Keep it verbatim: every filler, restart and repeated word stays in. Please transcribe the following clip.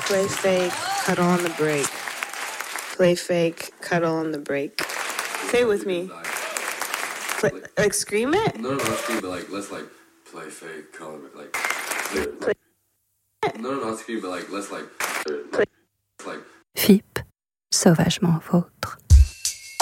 Play fake, cuddle on the break. Play fake, cuddle on the break. Say it with me. Play, like scream it? No, no, not scream, but like let's like play fake, cuddle, like. Play. No, no, not scream, but like let's like. Play. Like. F I P, sauvagement vôtre.